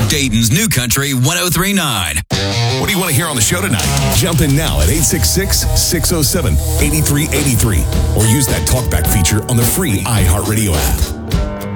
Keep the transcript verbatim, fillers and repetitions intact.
Dayton's New Country one oh three point nine. What do you want to hear on the show tonight? Jump in now at eight six six, six oh seven, eight three eight three or use that talkback feature on the free iHeartRadio app.